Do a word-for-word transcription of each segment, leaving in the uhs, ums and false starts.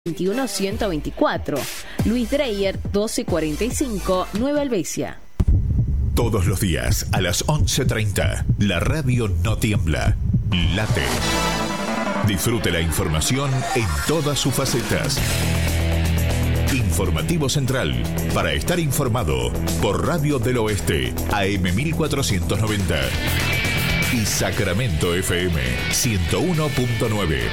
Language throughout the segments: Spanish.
veintiuno ciento veinticuatro, Luis Dreyer doce cuarenta y cinco, Nueva Helvecia. Todos los días a las once treinta, la radio no tiembla, late. Disfrute la información en todas sus facetas. Informativo Central, para estar informado, por Radio del Oeste, A M mil cuatrocientos noventa y Sacramento F M ciento uno punto nueve.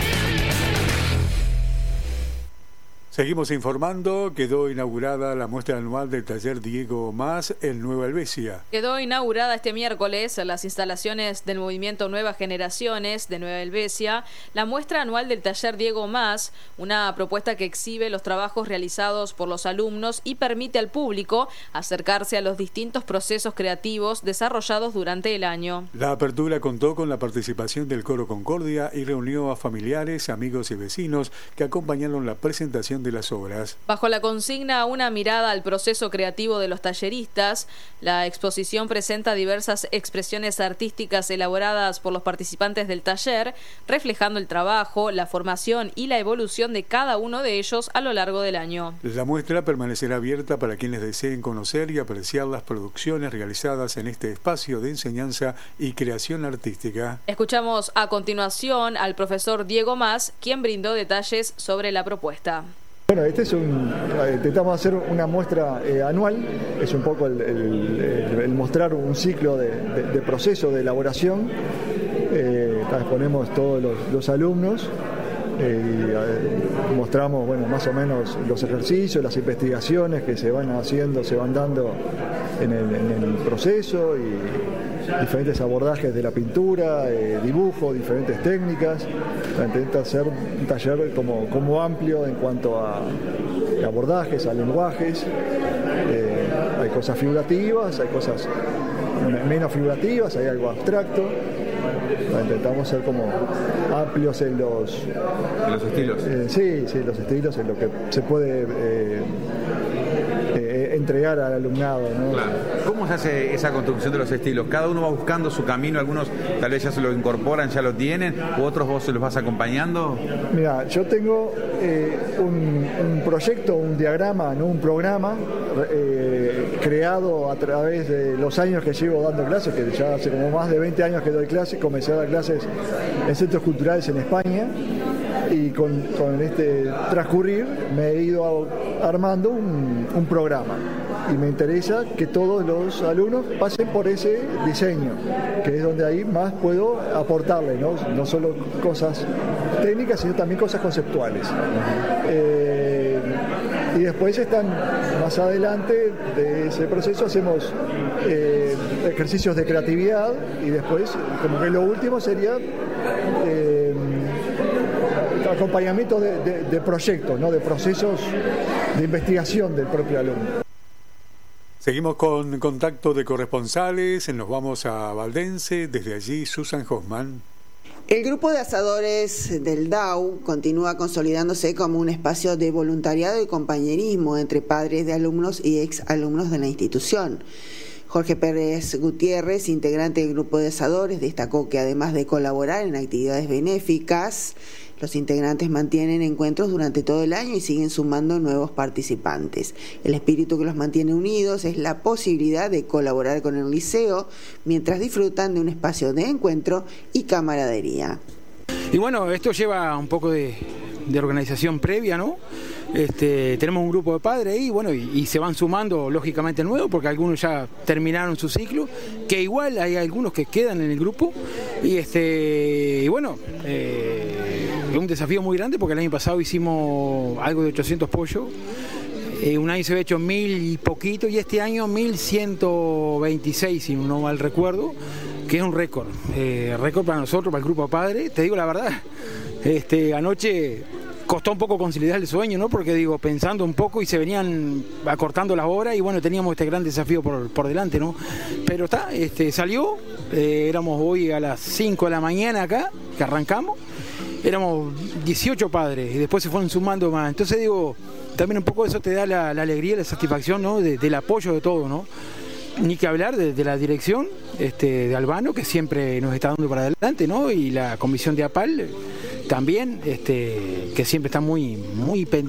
Seguimos informando. Quedó inaugurada la muestra anual del taller Diego Mas en Nueva Helvecia. Quedó inaugurada este miércoles en las instalaciones del movimiento Nuevas Generaciones de Nueva Helvecia la muestra anual del taller Diego Mas, una propuesta que exhibe los trabajos realizados por los alumnos y permite al público acercarse a los distintos procesos creativos desarrollados durante el año. La apertura contó con la participación del Coro Concordia y reunió a familiares, amigos y vecinos que acompañaron la presentación de las obras. Bajo la consigna Una mirada al proceso creativo de los talleristas, la exposición presenta diversas expresiones artísticas elaboradas por los participantes del taller, reflejando el trabajo, la formación y la evolución de cada uno de ellos a lo largo del año. La muestra permanecerá abierta para quienes deseen conocer y apreciar las producciones realizadas en este espacio de enseñanza y creación artística. Escuchamos a continuación al profesor Diego Mas, quien brindó detalles sobre la propuesta. Bueno, este es un, intentamos hacer una muestra eh, anual, es un poco el, el, el mostrar un ciclo de, de, de proceso de elaboración. Eh, ponemos todos los, los alumnos eh, y eh, mostramos, bueno, más o menos los ejercicios, las investigaciones que se van haciendo, se van dando en el, en el proceso y diferentes abordajes de la pintura, eh, dibujo, diferentes técnicas. Intenta hacer un taller como, como amplio en cuanto a abordajes, a lenguajes. Eh, hay cosas figurativas, hay cosas menos figurativas, hay algo abstracto. Intentamos ser como amplios en los, ¿En los estilos. Eh, sí, sí, los estilos, en lo que se puede eh, eh, entregar al alumnado, ¿no? Claro. ¿Cómo se hace esa construcción de los estilos? ¿Cada uno va buscando su camino? Algunos tal vez ya se lo incorporan, ya lo tienen, u otros vos se los vas acompañando. Mira, yo tengo eh, un, un proyecto, un diagrama, ¿no? Un programa eh, creado a través de los años que llevo dando clases, que ya hace como más de veinte años que doy clases. Comencé a dar clases en centros culturales en España y con, con este transcurrir me he ido armando un, un programa. Y me interesa que todos los alumnos pasen por ese diseño, que es donde ahí más puedo aportarle, ¿no? No solo cosas técnicas, sino también cosas conceptuales. Eh, y después están más adelante de ese proceso, hacemos eh, ejercicios de creatividad y después, como que lo último sería eh, acompañamiento de, de, de proyectos, ¿no? De procesos de investigación del propio alumno. Seguimos con contacto de corresponsales, nos vamos a Valdense, desde allí Susan Hoffman. El grupo de asadores del D A U continúa consolidándose como un espacio de voluntariado y compañerismo entre padres de alumnos y ex alumnos de la institución. Jorge Pérez Gutiérrez, integrante del grupo de asadores, destacó que además de colaborar en actividades benéficas, los integrantes mantienen encuentros durante todo el año y siguen sumando nuevos participantes. El espíritu que los mantiene unidos es la posibilidad de colaborar con el liceo mientras disfrutan de un espacio de encuentro y camaradería. Y bueno, esto lleva un poco de, de organización previa, ¿no? Este, tenemos un grupo de padres ahí, bueno, y, y se van sumando lógicamente nuevos, porque algunos ya terminaron su ciclo, que igual hay algunos que quedan en el grupo, y este, y bueno, eh, es un desafío muy grande porque el año pasado hicimos algo de ochocientos pollos, eh, un año se había hecho mil y poquito, y este año mil ciento veintiséis, si no mal recuerdo, que es un récord, eh, récord para nosotros, para el grupo de padres. Te digo la verdad, este, anoche costó un poco conciliar el sueño, ¿no? Porque digo, pensando un poco y se venían acortando las horas y bueno, teníamos este gran desafío por, por delante, ¿no? Pero está, este, salió, eh, éramos hoy a las cinco de la mañana acá, que arrancamos, éramos dieciocho padres y después se fueron sumando más. Entonces digo, también un poco eso te da la, la alegría, la satisfacción, ¿no? De, del apoyo de todo, ¿no? Ni que hablar de, de la dirección este, de Albano, que siempre nos está dando para adelante, ¿no? Y la comisión de APAL, también, este, que siempre está muy, muy pendiente